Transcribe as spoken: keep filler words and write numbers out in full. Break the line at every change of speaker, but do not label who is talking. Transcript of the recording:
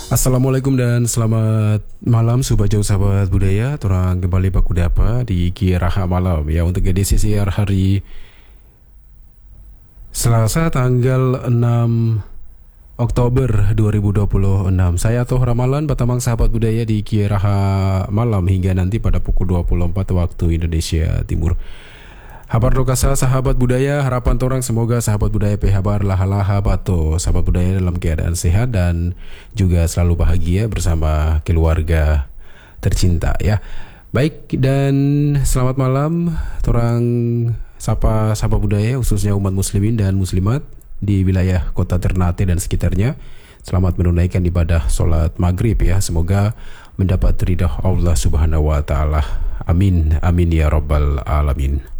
Assalamualaikum dan selamat malam Sobat Jauh Sahabat Budaya. Torang kembali baku dapa di Kiraha Malam ya, untuk edisi siar hari Selasa tanggal enam Oktober dua ribu dua puluh enam. Saya Toh Ramalan Batamang Sahabat Budaya di Kiraha Malam hingga nanti pada pukul dua puluh empat waktu Indonesia Timur. Habar dokasa sahabat budaya, harapan torang semoga sahabat budaya pe habar laha-laha bato sahabat budaya dalam keadaan sehat dan juga selalu bahagia bersama keluarga tercinta ya. Baik, dan selamat malam torang sapa sahabat budaya khususnya umat muslimin dan muslimat di wilayah kota Ternate dan sekitarnya. Selamat menunaikan ibadah sholat maghrib ya. Semoga mendapat ridha Allah subhanahu wa ta'ala. Amin, amin ya rabbal alamin.